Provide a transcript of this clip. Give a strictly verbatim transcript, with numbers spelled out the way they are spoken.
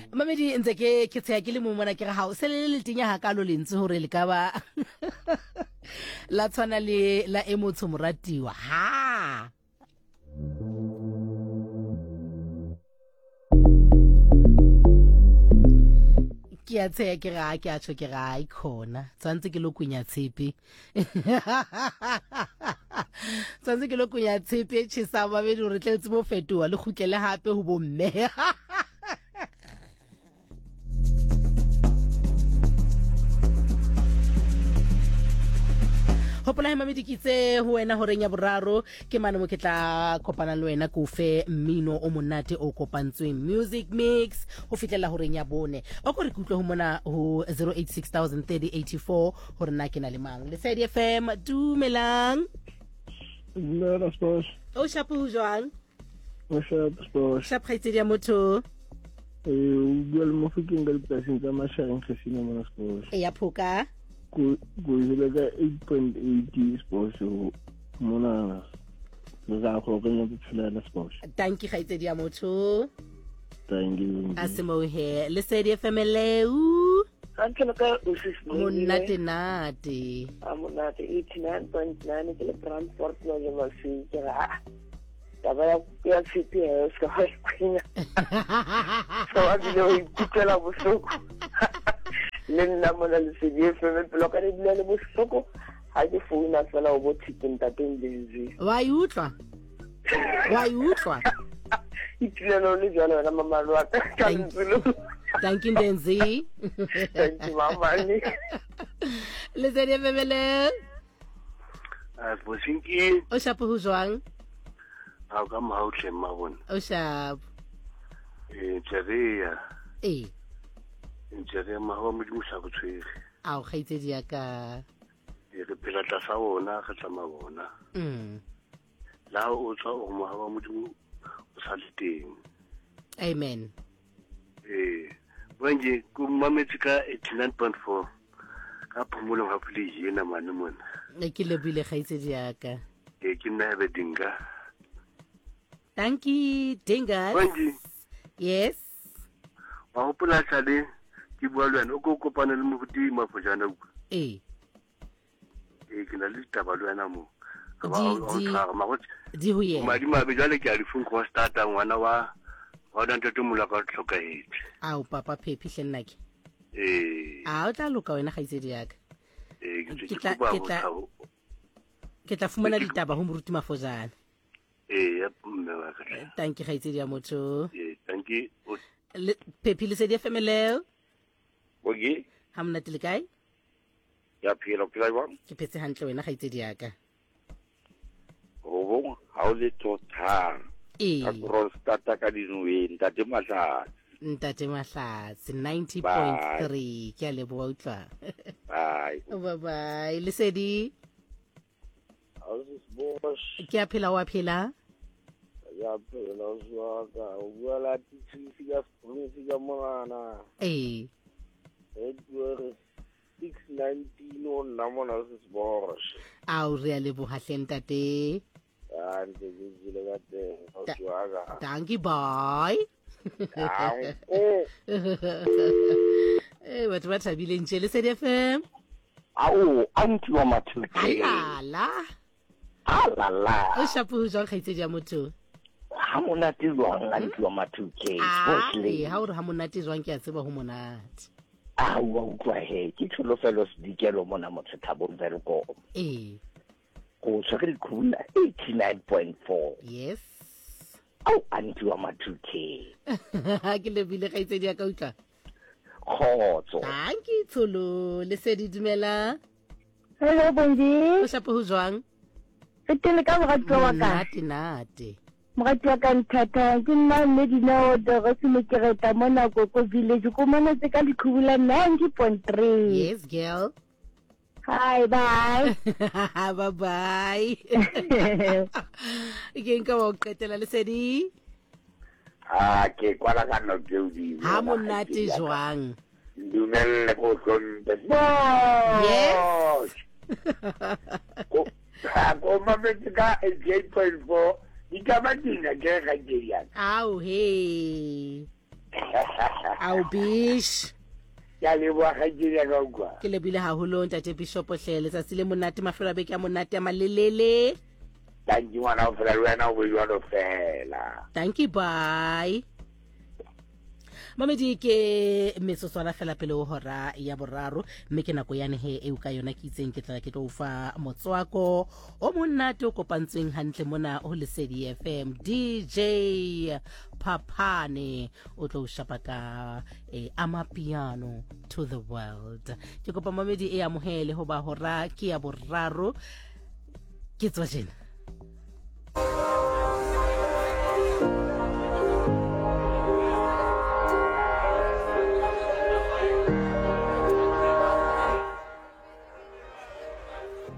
Mamedi ntse ke ke tsaya ke le mo mona ke re ha o se le le tinya ha ka lo lentse hore le ka ba la tshwana le la emotho moratiwa ha ke a tsaya ke ra ke a tsho ke ra ikona tsantse ke lo kunya tshepe tsantse ke lo kunya tshepe tshisa Mamedi re tletse mo fetoa le khutlele hape ho bo mme Hopola he Mamedi kitse ho wena ho reng ya boraro ke mane mo ke tla kopana le wena ko fe mmino o monate o kopantsweng music mix ho fitlela ho reng ya bone o go re kutlwe ho mona ho zero eight six zero zero zero zero eight four hore na ke na le mang le Lesedi F M dumelang Dumela spos o shapo ho jwang o shapo spos shapo itse ya motho eh o bua le mo fiking ka diplaseng tsa mashang khasina mona spos e ya phoka go go ile ka eight point eight spos mona za go go nya tsela spos thank you gaitse ya motho thank you asimo he Lesedi F M leu Antle ka o se monate nate a monate eighty-nine point nine ke le transport no le masi ke ra ta ba ya city e ska ha kwenya so a di lo ikutela bosoko le nna mona Lesedi F M pelo ka di le bosoko ha ke founa fela o bothiteng tateng lezi wa yutlwa wa yutlwa itlelo le jalo na mama lwa ka ntlo Thank you, Denzi. Thank you, Mama. Lesedi F M le. Ah, bosinki. O shapo ho jwang? Ha ka ma ho tle ma bona. O shap. Eh, tsereya. Eh. Ntse ma ho mo di musa go tshwere. A o gaitsedi ya ka. E re phela tla sa bona ga tla ma bona. Mm. La o tswa o mo ha ba mo di o sa le teng. Amen. Eh. Wanje ku mametse ka eighty-nine point four ka phomolo ha puli yena mane mona ne ke le bile gaitsedi ya ka ke ke nna be dinga thank you dinga wanje yes wa hopola tsale ke bua le wena o go kopana le mobuti mafojana eh eh ke na le taba le wena mo ka ba o tshwara ma go di ho yena madi mabe jale ke a di phone go starta ngwana wa wa danta to mula ka tlhokaetse a o papa phephi hle nna ke eh a o tla loka wena gaitsedi ya ka eh ke tla ke tla ke tla fumana ditaba ho moruti mafojana eh ya mme wa ka thank you gaitsedi ya motho eh thank you phephi Lesedi F M le oge ha mna tile kae ya phelo phela ba ke phetse hantle wena gaitsedi ya ka o bo ha o le tota eh ka rostata ka dinwe ntate mahlatsi ntate mahlatsi ninety point three ke a leboa utlwa bye bye bye Lesedi How's boss ke a phela wa phela ya phela zwa ka o bua la tshisi ya province ya Morana eh Edward six nineteen on namona se boss a o re a leboha hle ntate ante ngizile kade awujaga thank you bye eh batho ba thabile ntshe Lesedi F M au anti wa mathuke ala ala o shapo ho jwang gaitsedi ya motho ha monate jwang anti wa mathuke especially ha o re ha monate jwang ke a tseba ho monate a wa utlwa he ke tholofelo se dikelo mona motho thabo verko eh go tsaka dikula eighty-nine point four yes au anti wa mathuke ke le bile gaitsedi ya ka utla khotso thank you Tholo Lesedi dumela hello bonji o shapo ho jwang fetele ka morati wa ka nate nate morati wa ka nthata ke nna mme dinao de go se mekereta mona go go village go mona tse ka dikhubula ninety point three yes girl hi bye bye bye ke nka wa qetela Lesedi ah ke kwala ka no ke udi ha monate jwang dumelle go tlonte yes ko ha ko mametse ka eight point four di ka ba dina ke ga ke ya au he Ao bish. Ya le bua ga ke ya ka kwa. Ke lebile haholo ntate Bishop hle letsatsi le monate mafelo a beke a monate a malelele. Thank you wana o fela le wena o bua no fela. Thank you, bye. Mamedi ke metsotso fela pele o hora ya boraro mme ke nako yane he e o ka yona ke itseng ke tla ke tlo fa motswako o monate o kopantsweng hantle mona o Lesedi F M. D J Phapane o tlo shapa ka e amapiano to the world. Ke kopa mamedi e amohele ho ba hora ke ya boraro ke tswa jena.